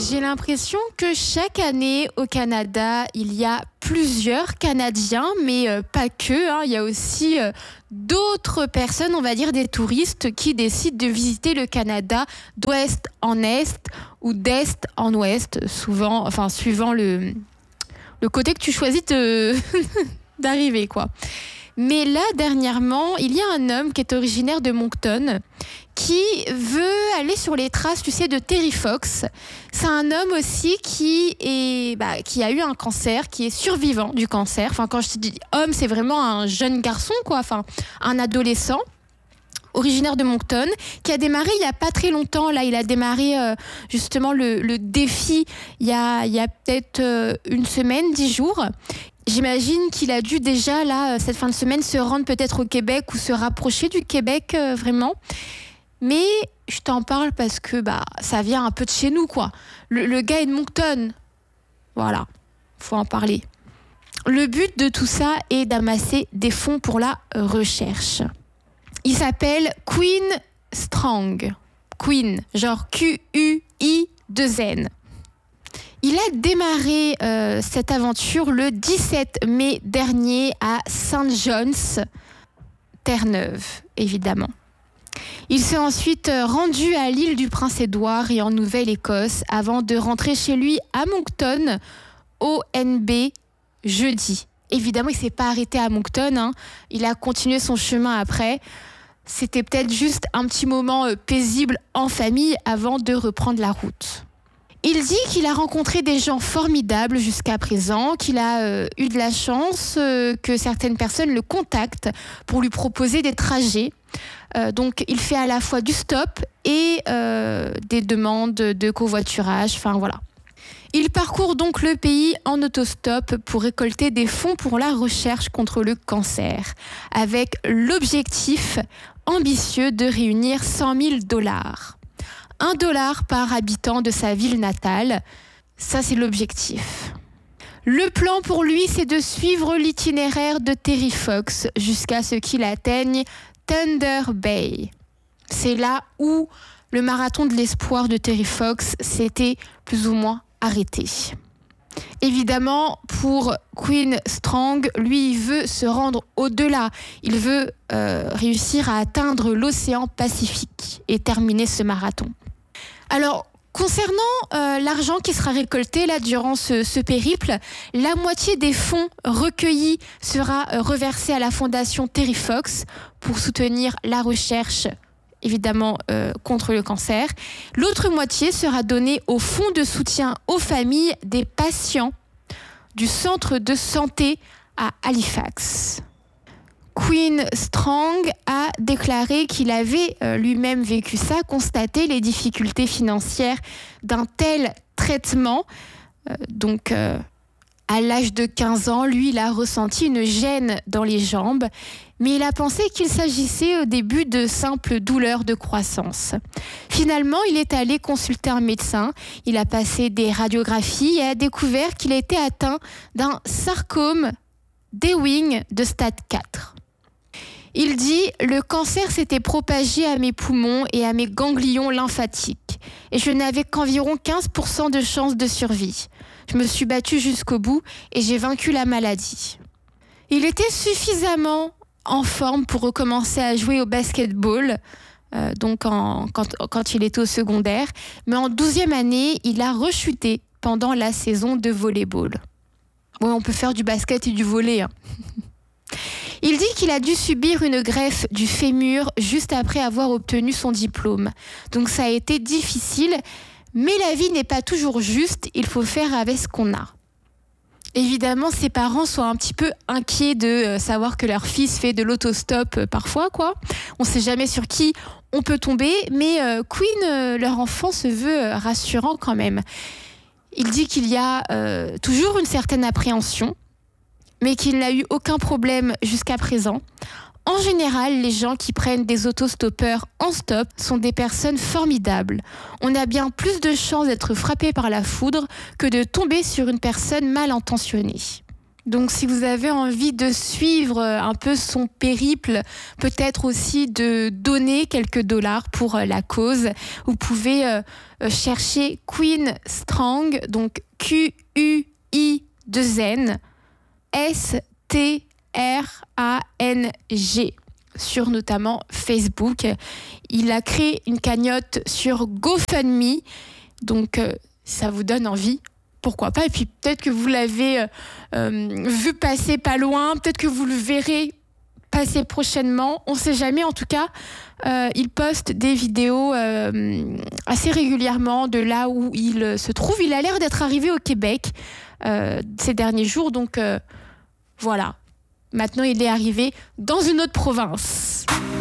J'ai l'impression que chaque année au Canada, il y a plusieurs Canadiens, mais pas que, hein. Il y a aussi d'autres personnes, on va dire des touristes, qui décident de visiter le Canada d'ouest en est ou d'est en ouest, souvent, enfin suivant le côté que tu choisis d'arriver, quoi. Mais là, dernièrement, il y a un homme qui est originaire de Moncton qui veut aller sur les traces, tu sais, de Terry Fox. C'est un homme aussi qui a eu un cancer, qui est survivant du cancer. Enfin, quand je te dis homme, c'est vraiment un jeune garçon, quoi. Enfin, un adolescent originaire de Moncton, qui a démarré il n'y a pas très longtemps. Là, il a démarré justement le défi il y a peut-être une semaine, 10 jours. J'imagine qu'il a dû déjà, là, cette fin de semaine, se rendre peut-être au Québec ou se rapprocher du Québec, vraiment. Mais je t'en parle parce que ça vient un peu de chez nous, quoi. Le gars est de Moncton. Voilà, faut en parler. Le but de tout ça est d'amasser des fonds pour la recherche. Il s'appelle Quinn Strong. Quinn, genre Q-U-I-2-N. Il a démarré cette aventure le 17 mai dernier à St. John's, Terre-Neuve, évidemment. Il s'est ensuite rendu à l'île du Prince-Édouard et en Nouvelle-Écosse avant de rentrer chez lui à Moncton, au NB, jeudi. Évidemment, il ne s'est pas arrêté à Moncton, hein. Il a continué son chemin après. C'était peut-être juste un petit moment paisible en famille avant de reprendre la route. Il dit qu'il a rencontré des gens formidables jusqu'à présent, qu'il a eu de la chance que certaines personnes le contactent pour lui proposer des trajets. Donc, il fait à la fois du stop et des demandes de covoiturage. Enfin, voilà. Il parcourt donc le pays en autostop pour récolter des fonds pour la recherche contre le cancer, avec l'objectif ambitieux de réunir 100 000 $. $1 par habitant de sa ville natale. Ça, c'est l'objectif. Le plan pour lui, c'est de suivre l'itinéraire de Terry Fox jusqu'à ce qu'il atteigne Thunder Bay. C'est là où le marathon de l'espoir de Terry Fox s'était plus ou moins arrêté. Évidemment, pour Quinn Strong, lui, il veut se rendre au-delà. Il veut réussir à atteindre l'océan Pacifique et terminer ce marathon. Alors, concernant l'argent qui sera récolté là durant ce périple, la moitié des fonds recueillis sera reversée à la fondation Terry Fox pour soutenir la recherche, évidemment, contre le cancer. L'autre moitié sera donnée au fonds de soutien aux familles des patients du centre de santé à Halifax. Quinn Strong a déclaré qu'il avait lui-même vécu ça, constaté les difficultés financières d'un tel traitement. Donc, à l'âge de 15 ans, lui, il a ressenti une gêne dans les jambes, mais il a pensé qu'il s'agissait au début de simples douleurs de croissance. Finalement, il est allé consulter un médecin, il a passé des radiographies et a découvert qu'il était atteint d'un sarcome d'Ewing de stade 4. Il dit « Le cancer s'était propagé à mes poumons et à mes ganglions lymphatiques et je n'avais qu'environ 15% de chances de survie. Je me suis battu jusqu'au bout et j'ai vaincu la maladie. » Il était suffisamment en forme pour recommencer à jouer au basketball, quand il était au secondaire, mais en 12e année, il a rechuté pendant la saison de volleyball. Bon, on peut faire du basket et du volley, hein. Il dit qu'il a dû subir une greffe du fémur juste après avoir obtenu son diplôme. Donc ça a été difficile, mais la vie n'est pas toujours juste, il faut faire avec ce qu'on a. Évidemment, ses parents sont un petit peu inquiets de savoir que leur fils fait de l'autostop parfois, quoi. On ne sait jamais sur qui on peut tomber, mais Quinn, leur enfant, se veut rassurant quand même. Il dit qu'il y a toujours une certaine appréhension, mais qu'il n'a eu aucun problème jusqu'à présent. En général, les gens qui prennent des autostoppeurs en stop sont des personnes formidables. On a bien plus de chances d'être frappé par la foudre que de tomber sur une personne mal intentionnée. Donc si vous avez envie de suivre un peu son périple, peut-être aussi de donner quelques dollars pour la cause, vous pouvez chercher Queen Strang, donc QUI2N STRANG sur notamment Facebook. Il a créé une cagnotte sur GoFundMe, donc ça vous donne envie. Pourquoi pas? Et puis peut-être que vous l'avez vu passer pas loin, peut-être que vous le verrez passer prochainement. On ne sait jamais. En tout cas, il poste des vidéos assez régulièrement de là où il se trouve. Il a l'air d'être arrivé au Québec ces derniers jours. Donc voilà. Maintenant, il est arrivé dans une autre province.